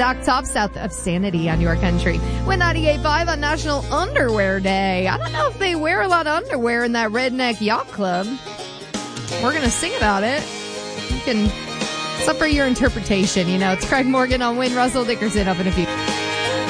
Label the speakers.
Speaker 1: Doc Top South of Sanity on your country. With 98.5 on National Underwear Day. I don't know if they wear a lot of underwear in that Redneck Yacht Club. We're going to sing about it. You can, it's up for your interpretation, you know. It's Craig Morgan on Wynn, Russell Dickerson up in a few.